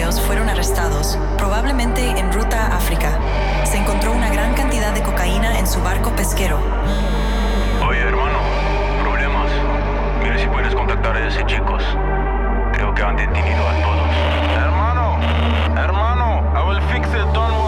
europeos fueron arrestados, probablemente en ruta a África. Se encontró una gran cantidad de cocaína en su barco pesquero. Oye, hermano, problemas. Mira si puedes contactar a esos chicos. Creo que han detenido a todos. Hermano, I will fix it, don't worry.